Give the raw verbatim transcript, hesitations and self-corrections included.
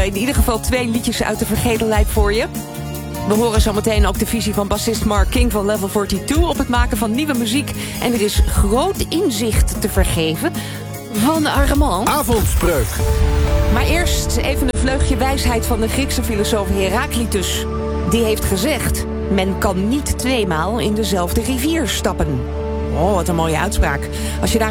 in ieder geval twee liedjes uit de vergetelheid voor je. We horen zometeen ook de visie van bassist Mark King van Level tweeënveertig... op het maken van nieuwe muziek. En er is groot inzicht te vergeven van Armand. Avondspreuk. Maar eerst even een vleugje wijsheid van de Griekse filosoof Heraclitus. Die heeft gezegd: men kan niet tweemaal in dezelfde rivier stappen. Oh, wat een mooie uitspraak. Als je daar